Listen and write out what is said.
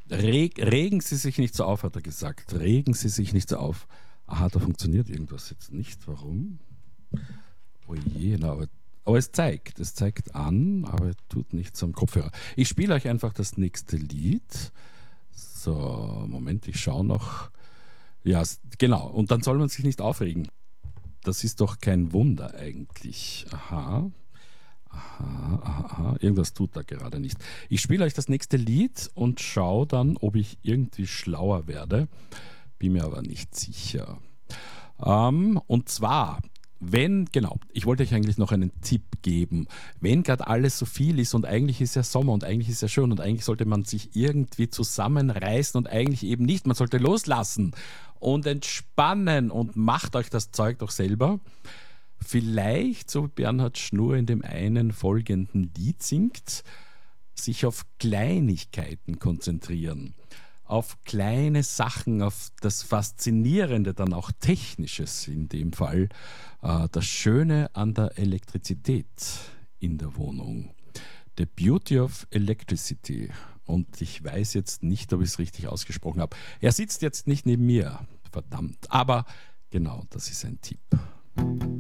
Regen Sie sich nicht so auf, hat er gesagt. Regen Sie sich nicht so auf. Aha, da funktioniert irgendwas jetzt nicht. Warum? Oh je, na, aber es zeigt an, aber tut nichts am Kopfhörer. Ich spiele euch einfach das nächste Lied. So, Moment, ich schaue noch. Ja, genau, und dann soll man sich nicht aufregen. Das ist doch kein Wunder eigentlich. Aha. Irgendwas tut da gerade nicht. Ich spiele euch das nächste Lied und schaue dann, ob ich irgendwie schlauer werde. Bin mir aber nicht sicher. Und zwar, ich wollte euch eigentlich noch einen Tipp geben. Wenn gerade alles so viel ist und eigentlich ist ja Sommer und eigentlich ist ja schön und eigentlich sollte man sich irgendwie zusammenreißen und eigentlich eben nicht. Man sollte loslassen und entspannen und macht euch das Zeug doch selber. Vielleicht, so wie Bernhard Schnur in dem einen folgenden Lied singt, sich auf Kleinigkeiten konzentrieren, auf kleine Sachen, auf das Faszinierende, dann auch Technisches in dem Fall, das Schöne an der Elektrizität in der Wohnung. The Beauty of Electricity. Und ich weiß jetzt nicht, ob ich es richtig ausgesprochen habe. Er sitzt jetzt nicht neben mir, verdammt. Aber genau, das ist ein Tipp.